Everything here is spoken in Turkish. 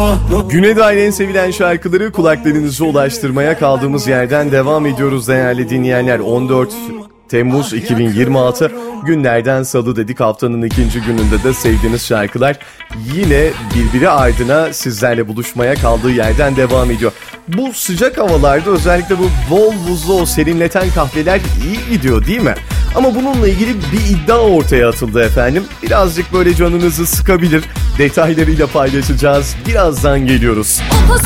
Güne dair en sevilen şarkıları kulaklarınıza ulaştırmaya kaldığımız yerden devam ediyoruz değerli dinleyenler. 14 Temmuz 2026 günlerden salı dedik, haftanın ikinci gününde de sevdiğiniz şarkılar yine birbiri ardına sizlerle buluşmaya kaldığı yerden devam ediyor. Bu sıcak havalarda özellikle bu bol buzlu o serinleten kahveler iyi gidiyor değil mi? Ama bununla ilgili bir iddia ortaya atıldı efendim. Birazcık böyle canınızı sıkabilir. Detaylarıyla paylaşacağız. Birazdan geliyoruz.